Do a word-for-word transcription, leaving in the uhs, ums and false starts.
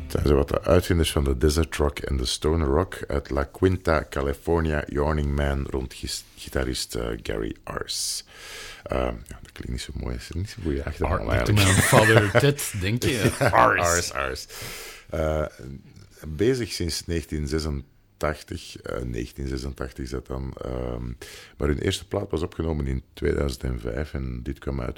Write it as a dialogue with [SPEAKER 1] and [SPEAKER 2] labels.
[SPEAKER 1] zijn ze wat de uitvinders van de desert rock en de stoner rock uit La Quinta, California, Yawning Man, rond gis- gitarist uh, Gary Ars. Uh, ja, dat klinkt niet zo mooi, dat is niet zo goede achternaam
[SPEAKER 2] Ar-
[SPEAKER 1] eigenlijk.
[SPEAKER 2] Mijn vader Ted, denk je? Ars.
[SPEAKER 1] Ars, Ars. Uh, bezig sinds negentien zesentachtig, uh, negentien zesentachtig is dat dan. Um, maar hun eerste plaat was opgenomen in tweeduizend vijf en dit kwam uit